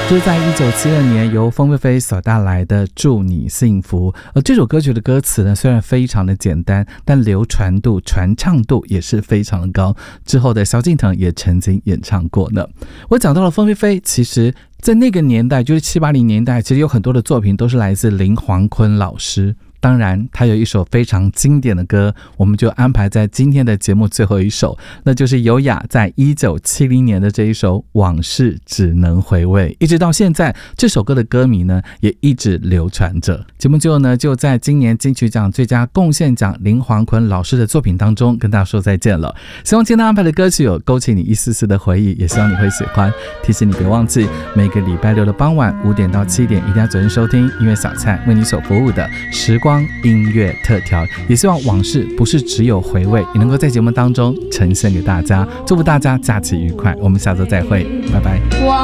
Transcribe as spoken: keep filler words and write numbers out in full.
这是在一九七二年由凤飞飞所带来的《祝你幸福》。而这首歌曲的歌词呢，虽然非常的简单，但流传度、传唱度也是非常的高。之后的萧敬腾也曾经演唱过呢。我讲到了凤飞飞，其实在那个年代，就是七八零年代，其实有很多的作品都是来自林煌坤老师。当然他有一首非常经典的歌，我们就安排在今天的节目最后一首，那就是尤雅在一九七零年的这一首《往事只能回味》。一直到现在，这首歌的歌名呢也一直流传着。节目最后呢，就在今年金曲奖最佳贡献奖林煌坤老师的作品当中跟大家说再见了。希望今天安排的歌曲有勾起你一丝丝的回忆，也希望你会喜欢。提醒你别忘记，每个礼拜六的傍晚五点到七点一定要准时收听音乐小菜为你所服务的时光音乐特调，也希望往事不是只有回味，也能够在节目当中呈现给大家。祝福大家假期愉快，我们下周再会，拜拜。